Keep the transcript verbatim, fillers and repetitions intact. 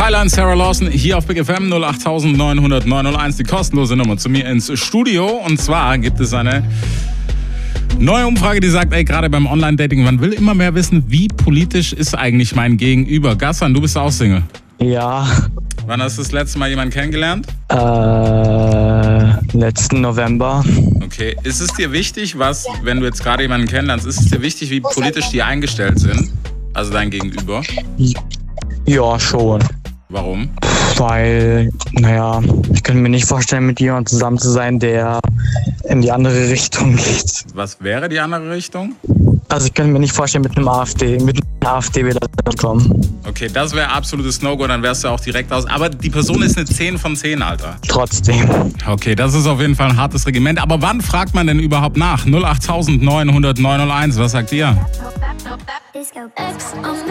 Tyler und Sarah Lawson hier auf Big F M null acht neun null null neun null eins, die kostenlose Nummer zu mir ins Studio. Und zwar gibt es eine neue Umfrage, die sagt, ey, gerade beim Online-Dating, man will immer mehr wissen, wie politisch ist eigentlich mein Gegenüber. Gassan, du bist auch Single. Ja. Wann hast du das letzte Mal jemanden kennengelernt? Äh, letzten November. Okay. Ist es dir wichtig, was, wenn du jetzt gerade jemanden kennenlernst, ist es dir wichtig, wie politisch die eingestellt sind? Also dein Gegenüber? Ja, schon. Warum? Weil, naja, ich könnte mir nicht vorstellen, mit jemandem zusammen zu sein, der in die andere Richtung geht. Was wäre die andere Richtung? Also ich könnte mir nicht vorstellen, mit einem AfD, mit einer AfD wieder zu kommen. Okay, das wäre absolutes No-Go, dann wärst du auch direkt aus. Aber die Person ist eine zehn von zehn, Alter. Trotzdem. Okay, das ist auf jeden Fall ein hartes Regiment. Aber wann fragt man denn überhaupt nach? null acht neun null null neun null eins, was sagt ihr?